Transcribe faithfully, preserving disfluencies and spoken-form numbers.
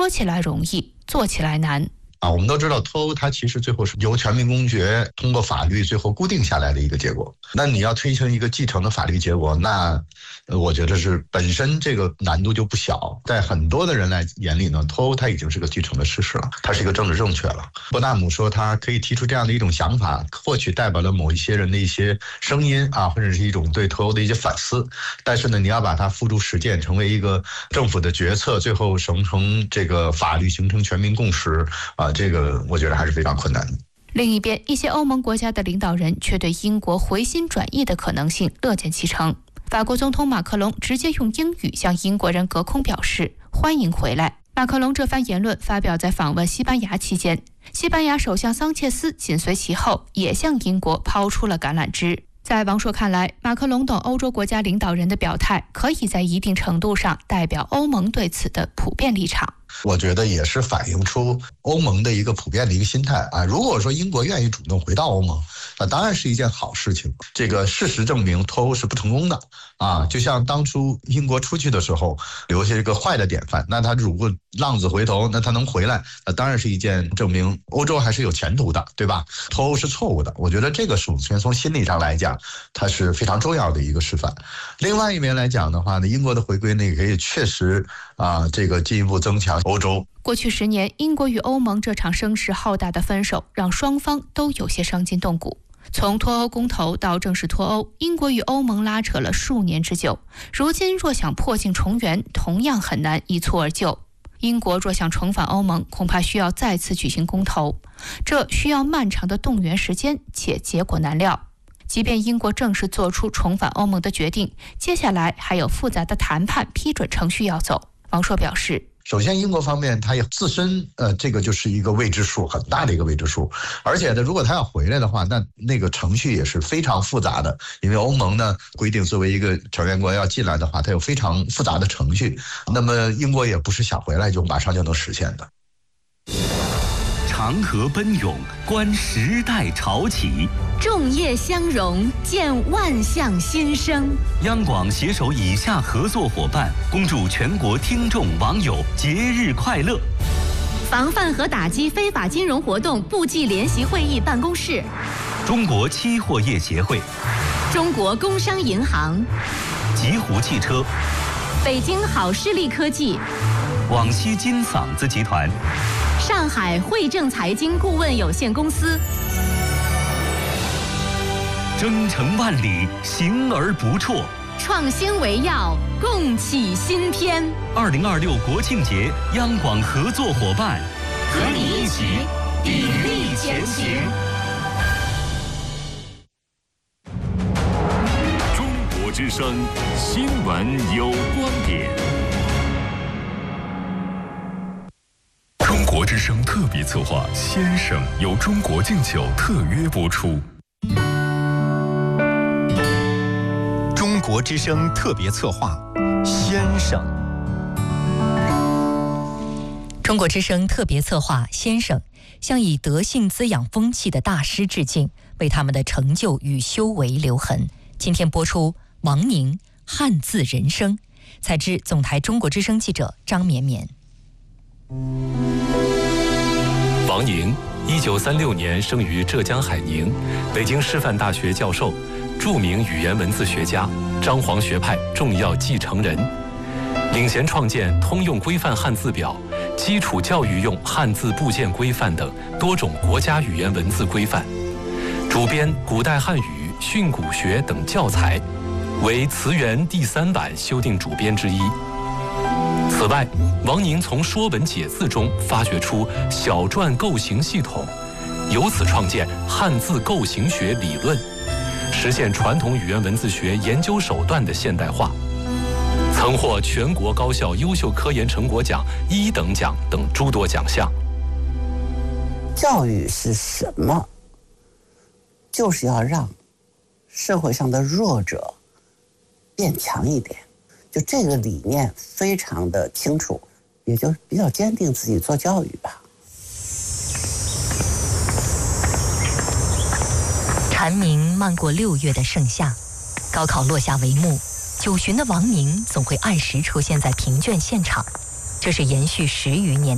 起来容易，做起来难。 啊，我们都知道脱欧它其实最后是由全民公决通过法律最后固定下来的一个结果。那你要推行一个继承的法律结果，那呃我觉得是本身这个难度就不小。在很多的人来眼里呢，脱欧它已经是个既成的事实了，它是一个政治正确了。伯纳姆说他可以提出这样的一种想法，或许代表了某一些人的一些声音啊，或者是一种对脱欧的一些反思。但是呢，你要把它付诸实践，成为一个政府的决策，最后形成这个法律，形成全民共识啊。这个我觉得还是非常困难的。 另一边，一些欧盟国家的领导人却对英国回心转意的可能性乐见其成。法国总统马克龙直接用英语向英国人隔空表示欢迎回来。马克龙这番言论发表在访问西班牙期间，西班牙首相桑切斯紧随其后，也向英国抛出了橄榄枝。在王朔看来，马克龙等欧洲国家领导人的表态可以在一定程度上代表欧盟对此的普遍立场。 我觉得也是反映出欧盟的一个普遍的一个心态啊。如果说英国愿意主动回到欧盟，那当然是一件好事情。这个事实证明脱欧是不成功的啊，就像当初英国出去的时候留下一个坏的典范，那他如果浪子回头，那他能回来，那当然是一件证明欧洲还是有前途的，对吧？脱欧是错误的，我觉得这个首先从心理上来讲，它是非常重要的一个示范。另外一面来讲的话呢，英国的回归呢，也可以确实啊，这个进一步增强欧洲。 过去十年，英国与欧盟这场声势浩大的分手，让双方都有些伤筋动骨。从脱欧公投到正式脱欧，英国与欧盟拉扯了数年之久。如今若想破镜重圆，同样很难一蹴而就。英国若想重返欧盟，恐怕需要再次举行公投，这需要漫长的动员时间，且结果难料。即便英国正式做出重返欧盟的决定，接下来还有复杂的谈判批准程序要走。王朔表示， 首先英国方面它也自身呃这个就是一个未知数，很大的一个未知数，而且呢，如果他要回来的话，那那个程序也是非常复杂的，因为欧盟呢规定作为一个成员国要进来的话，它有非常复杂的程序，那么英国也不是想回来就马上就能实现的。 长河奔涌，观时代潮起； 众业相融，见万象新生。 央广携手以下合作伙伴，恭祝全国听众网友节日快乐。 防范和打击非法金融活动部际联席会议办公室， 中国期货业协会， 中国工商银行， 极狐汽车， 北京好视力科技， 广西金嗓子集团， 上海汇正财经顾问有限公司。 征程万里，行而不辍。 创新为要，共启新篇。 二零二六国庆节，央广合作伙伴， 和你一起砥砺前行。 中国之声新闻有观点。中国之声特别策划《先生》由中国敬酒特约播出。 中国之声特别策划《先生》。 中国之声特别策划《先生》向以德性滋养风气的大师致敬，为他们的成就与修为留痕。今天播出王宁汉字人生，采自总台中国之声记者张绵绵。 王宁，一九三六年生于浙江海宁，北京师范大学教授，著名语言文字学家，张黄学派重要继承人，领衔创建通用规范汉字表、基础教育用汉字部件规范等多种国家语言文字规范，主编古代汉语、训诂学等教材，为词源第三版修订主编之一。此外，王宁从《说文解字》中发掘出小篆构形系统，由此创建汉字构形学理论，实现传统语言文字学研究手段的现代化，曾获全国高校优秀科研成果奖一等奖等诸多奖项。 教育是什么？就是要让社会上的弱者变强一点，就这个理念非常的清楚，也就比较坚定自己做教育吧。 蝉鸣漫过六月的盛夏，高考落下帷幕，九旬的王宁总会按时出现在评卷现场，这是延续十余年